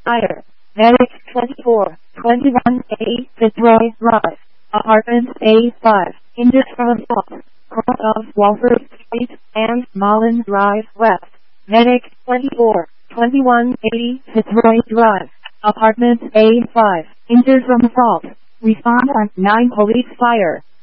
Fire. Medic 2421A Fitzroy Drive. Apartment A5. Injured from assault. Cross of Walford Street and Mullen Drive West. Medic 2421A Fitzroy Drive. Apartment A5. Injured from assault. Respond on 9 Police Fire.